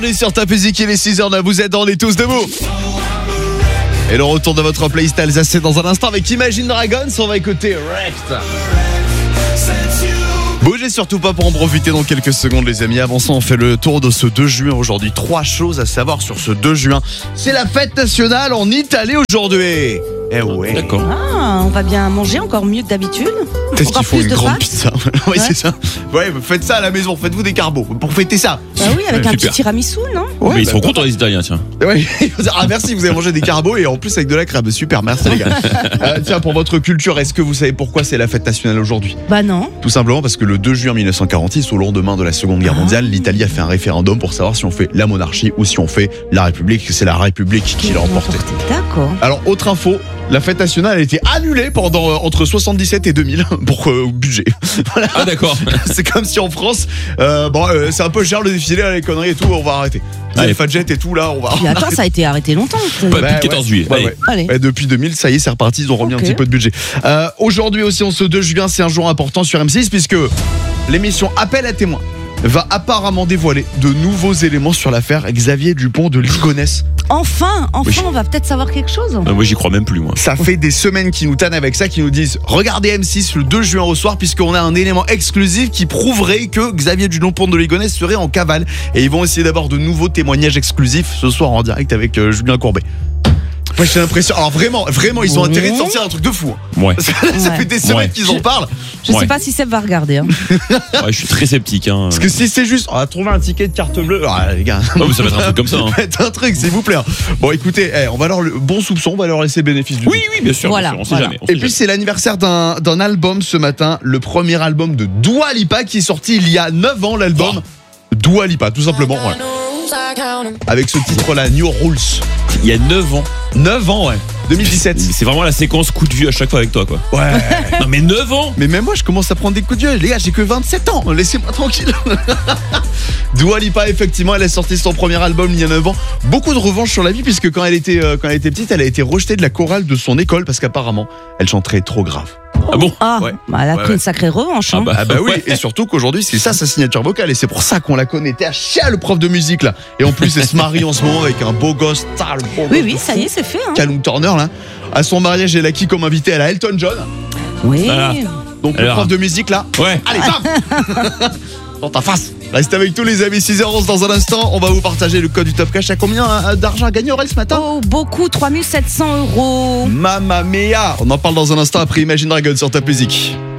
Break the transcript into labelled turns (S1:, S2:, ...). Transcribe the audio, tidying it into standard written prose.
S1: On est sur Top Music, il est 6h09, vous êtes dans les tous debout. Et le retour de votre playlist alsacien dans un instant avec Imagine Dragons, on va écouter Wrecked. Bougez surtout pas pour en profiter dans quelques secondes les amis. Avant ça, on fait le tour de ce 2 juin aujourd'hui. 3 choses à savoir sur ce 2 juin. C'est la fête nationale en Italie aujourd'hui. Eh ouais.
S2: D'accord.
S3: Ah, on va bien manger encore mieux que d'habitude.
S1: Peut-être
S3: Encore
S1: qu'il faut
S3: plus
S1: une
S3: de
S1: grande
S3: pâtes.
S1: pizza. Oui, c'est ça. Ouais, faites ça à la maison, faites-vous des carbos pour fêter ça.
S3: Bah oui, avec un
S2: Super.
S3: petit tiramisu, non?
S1: Ouais,
S2: Mais ils
S1: bah,
S2: sont contents les Italiens, tiens.
S1: Ouais, ah merci, vous avez mangé des carbos et en plus avec de la crème. Super, merci les gars. Tiens, pour votre culture, est-ce que vous savez pourquoi c'est la fête nationale aujourd'hui ?
S3: Bah non.
S1: Tout simplement parce que le 2 juin 1946, au lendemain de la Seconde Guerre mondiale, l'Italie a fait un référendum pour savoir si on fait la monarchie ou si on fait la République. C'est la République qui l'a emporté.
S3: D'accord.
S1: Alors, autre info, la fête nationale a été annulée pendant entre 77 et 2000 pour budget. Voilà.
S2: Ah d'accord.
S1: C'est comme si en France, c'est un peu cher le défilé, les conneries et tout, on va arrêter.
S2: Allez.
S1: Les Fadjet et tout, là, on va.
S3: Mais attends, ça a été arrêté longtemps.
S2: Pas depuis
S1: Bah,
S2: le 14 juillet.
S1: Ouais,
S2: Allez.
S1: ouais.
S3: Allez.
S1: Et depuis 2000, ça y est, c'est reparti, ils ont remis un
S3: Ok.
S1: petit peu de budget. Aujourd'hui aussi, en ce 2 juin, c'est un jour important sur M6 puisque l'émission Appel à témoins va apparemment dévoiler de nouveaux éléments sur l'affaire Xavier Dupont de Ligonnès.
S3: Enfin,
S1: Oui.
S3: on va peut-être savoir quelque chose.
S2: Moi j'y crois même plus moi.
S1: Ça fait des semaines qu'ils nous tannent avec ça, qui nous disent regardez M6 le 2 juin au soir puisqu'on a un élément exclusif qui prouverait que Xavier Dupont de Ligonnès serait en cavale. Et ils vont essayer d'avoir de nouveaux témoignages exclusifs ce soir en direct avec Julien Courbet. Moi j'ai l'impression, alors vraiment, ils ont intérêt de sortir un truc de fou. Hein.
S2: Ouais.
S1: Parce que là, ça
S3: Ouais.
S1: fait des semaines
S2: Ouais.
S1: qu'ils en parlent.
S3: Je
S2: Ouais.
S3: sais pas si Seb va regarder. Hein.
S2: Ouais, je suis très sceptique. Hein.
S1: Parce que si c'est juste, on va trouver un ticket de carte bleue. Ah, les gars.
S2: Non, mais ça va être un truc comme ça. Hein.
S1: Faites un truc, s'il vous plaît. Bon, écoutez, on va leur le bon soupçon, on va leur laisser bénéfice du doute.
S2: Oui, bien sûr.
S3: Voilà,
S2: bien sûr, on sait
S3: voilà.
S2: jamais. on sait
S1: Et puis
S2: jamais.
S1: c'est l'anniversaire d'un album ce matin, le premier album de Dua Lipa qui est sorti il y a 9 ans, l'album Dua Lipa, tout simplement. Ouais. Avec ce titre-là, New Rules.
S2: Il y a 9 ans.
S1: 9 ans, ouais. 2017.
S2: C'est vraiment la séquence coup de vieux à chaque fois avec toi, quoi.
S1: Ouais.
S2: Non, mais 9 ans.
S1: Mais même moi, je commence à prendre des coups de vieux. Les gars, j'ai que 27 ans. Laissez-moi tranquille. Dua Lipa, effectivement, elle a sorti son premier album il y a 9 ans. Beaucoup de revanche sur la vie, puisque quand elle était petite, elle a été rejetée de la chorale de son école parce qu'apparemment, elle chanterait trop grave.
S2: Ah bon.
S3: Ah,
S1: Ouais.
S3: bah, elle a
S1: Ouais,
S3: pris
S1: ouais.
S3: une sacrée revanche. Hein.
S1: Ah bah oui,
S2: Ouais.
S1: et surtout qu'aujourd'hui, c'est ça sa signature vocale. Et c'est pour ça qu'on la connaît. T'es à chier, le prof de musique, là. Et en plus, elle se marie en ce moment avec un beau gosse. Le beau
S3: Oui,
S1: gosse
S3: oui,
S1: de
S3: ça
S1: fou.
S3: y est, c'est fait. Hein.
S1: Callum Turner, là. À son mariage, elle a qui comme invité? Elle a Elton John.
S3: Oui.
S2: Voilà.
S1: Donc le
S2: Alors.
S1: prof de musique, là.
S2: Ouais.
S1: Allez, bam dans ta face. Restez avec tous les amis, 6h11 dans un instant. On va vous partager le code du Top Cash. À combien d'argent à gagner, Aurel, ce matin?
S3: Oh, beaucoup, 3700 €.
S1: Mamma mia. On en parle dans un instant après Imagine Dragons sur Top Music.